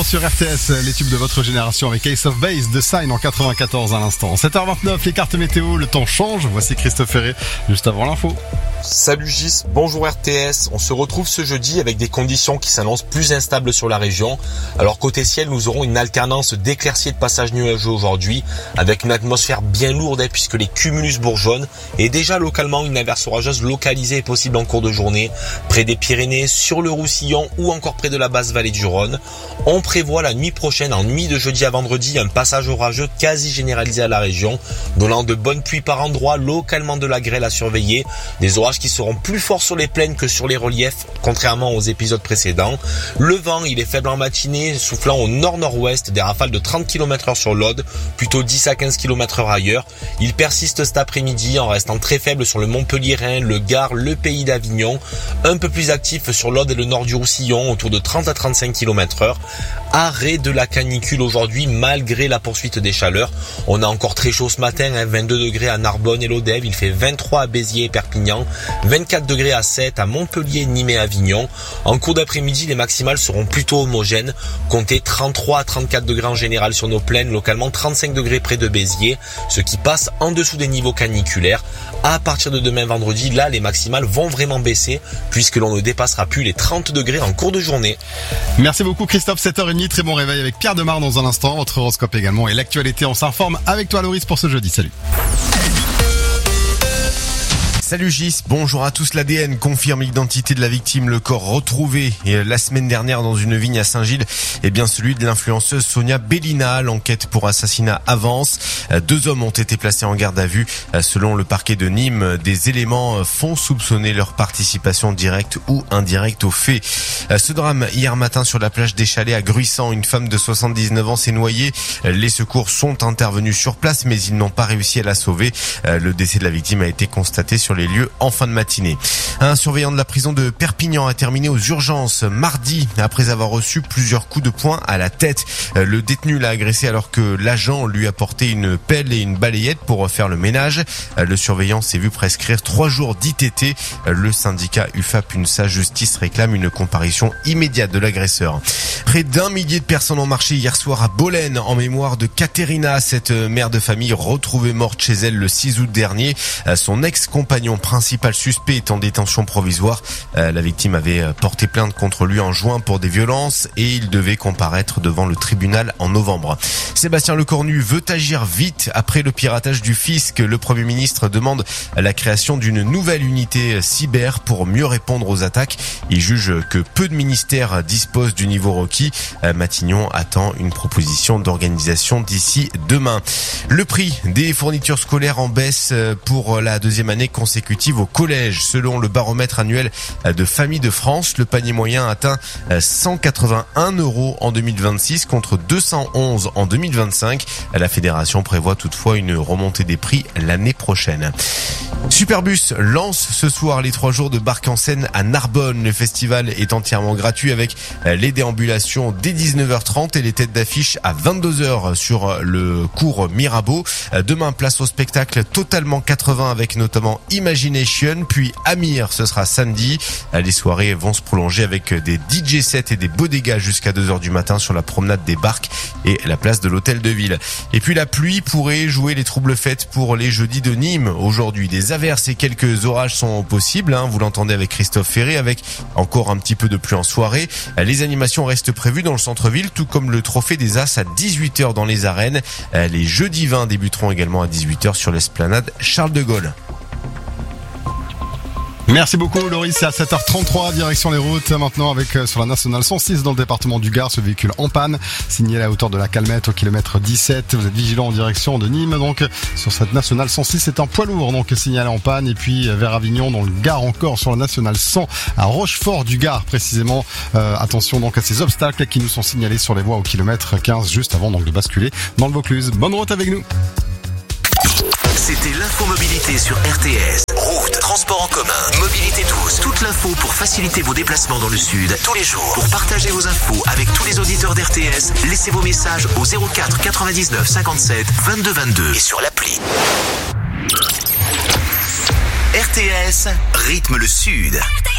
sur RTS, les tubes de votre génération avec Ace of Base de Sign en 94 à l'instant. 7h29, les cartes météo, le temps change. Voici Christophe Ferré, juste avant l'info. Salut Gis, bonjour RTS. On se retrouve ce jeudi avec des conditions qui s'annoncent plus instables sur la région. Alors côté ciel, nous aurons une alternance d'éclaircies et de passages nuageux aujourd'hui, avec une atmosphère bien lourde puisque les cumulus bourgeonnent, et déjà localement une averse orageuse localisée est possible en cours de journée, près des Pyrénées, sur le Roussillon ou encore près de la basse vallée du Rhône. On prévoit la nuit prochaine, en nuit de jeudi à vendredi, un passage orageux quasi généralisé à la région, donnant de bonnes pluies par endroits, localement de la grêle à surveiller, des orages qui seront plus forts sur les plaines que sur les reliefs, contrairement aux épisodes précédents. Le vent, il est faible en matinée, soufflant au nord-nord-ouest, des rafales de 30 km/h sur l'Aude, plutôt 10 à 15 km/h ailleurs. Il persiste cet après-midi en restant très faible sur le Montpelliérain, le Gard, le Pays d'Avignon, un peu plus actif sur l'Aude et le nord du Roussillon, autour de 30 à 35 km/h. Arrêt de la canicule aujourd'hui malgré la poursuite des chaleurs. On a encore très chaud ce matin, 22 degrés à Narbonne et Lodève, il fait 23 à Béziers et Perpignan, 24 degrés à Sète, à Montpellier, Nîmes et Avignon. En cours d'après-midi, les maximales seront plutôt homogènes. Comptez 33 à 34 degrés en général sur nos plaines, localement 35 degrés près de Béziers, ce qui passe en dessous des niveaux caniculaires. À partir de demain vendredi, là, les maximales vont vraiment baisser, puisque l'on ne dépassera plus les 30 degrés en cours de journée. Merci beaucoup Christophe, 7h30, très bon réveil avec Pierre Demar dans un instant, votre horoscope également et l'actualité, on s'informe avec toi Loris pour ce jeudi, salut. Salut Gis, bonjour à tous. L'ADN confirme l'identité de la victime. Le corps retrouvé la semaine dernière dans une vigne à Saint-Gilles est bien celui de l'influenceuse Sonia Bellina. L'enquête pour assassinat avance. 2 hommes ont été placés en garde à vue. Selon le parquet de Nîmes, des éléments font soupçonner leur participation directe ou indirecte aux faits. Ce drame hier matin sur la plage des Chalets à Gruissant, une femme de 79 ans s'est noyée. Les secours sont intervenus sur place mais ils n'ont pas réussi à la sauver. Le décès de la victime a été constaté sur les lieux en fin de matinée. Un surveillant de la prison de Perpignan a terminé aux urgences mardi après avoir reçu plusieurs coups de poing à la tête. Le détenu l'a agressé alors que l'agent lui apportait une pelle et une balayette pour faire le ménage. Le surveillant s'est vu prescrire 3 jours d'ITT. Le syndicat UFAP UNSA Justice réclame une comparution immédiate de l'agresseur. Près d'1 millier de personnes ont marché hier soir à Bolène en mémoire de Katerina, cette mère de famille retrouvée morte chez elle le 6 août dernier. Son ex-compagnon principal suspect est en détention provisoire. La victime avait porté plainte contre lui en juin pour des violences et il devait comparaître devant le tribunal en novembre. Sébastien Lecornu veut agir vite après le piratage du fisc. Le Premier ministre demande la création d'une nouvelle unité cyber pour mieux répondre aux attaques. Il juge que peu de ministères disposent du niveau requis. Matignon attend une proposition d'organisation d'ici demain. Le prix des fournitures scolaires en baisse pour la 2e année consécutive au collège. Selon le baromètre annuel de Famille de France, le panier moyen atteint 181 € en 2026 contre 211 en 2025. La fédération prévoit toutefois une remontée des prix l'année prochaine. Superbus lance ce soir les 3 jours de Barque en Seine à Narbonne. Le festival est entièrement gratuit avec les déambulations dès 19h30 et les têtes d'affiche à 22h sur le cours Mirabeau. Demain, place au spectacle totalement 80 avec notamment Imagination, puis Amir, ce sera samedi. Les soirées vont se prolonger avec des DJ sets et des bodegas jusqu'à 2h du matin sur la promenade des Barques et la place de l'Hôtel de Ville. Et puis la pluie pourrait jouer les troubles fêtes pour les jeudis de Nîmes. Aujourd'hui, des averses et quelques orages sont possibles. Vous l'entendez avec Christophe Ferré, avec encore un petit peu de pluie en soirée. Les animations restent prévues dans le centre-ville, tout comme le trophée des As à 18h dans les arènes. Les jeudis 20 débuteront également à 18h sur l'esplanade Charles de Gaulle. Merci beaucoup Loris, c'est à 7h33, direction les routes maintenant avec sur la nationale 106 dans le département du Gard, ce véhicule en panne, signalé à hauteur de la Calmette au kilomètre 17, vous êtes vigilant en direction de Nîmes, donc sur cette nationale 106 c'est un poids lourd donc signalé en panne, et puis vers Avignon dans le Gard encore sur la nationale 100 à Rochefort du Gard précisément, attention donc à ces obstacles qui nous sont signalés sur les voies au kilomètre 15 juste avant donc de basculer dans le Vaucluse. Bonne route avec nous. C'était l'infomobilité sur RTS. Route, transport en commun, mobilité douce. Toute l'info pour faciliter vos déplacements dans le sud tous les jours. Pour partager vos infos avec tous les auditeurs d'RTS, laissez vos messages au 04 99 57 22 22 et sur l'appli. RTS rythme le sud.